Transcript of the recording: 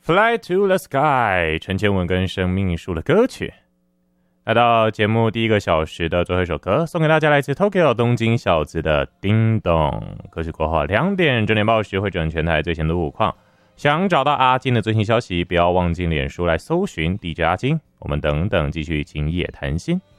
Fly to the Sky， 陈千文跟生命树的歌曲。来到节目第一个小时的最后一首歌，送给大家来自 Tokyo 东京小子的《叮咚》。歌曲过后2点，整点报时会整全台最新的路况。想找到阿金的最新消息，不要忘记脸书来搜寻 DJ 阿金。我们等等继续今夜谈心。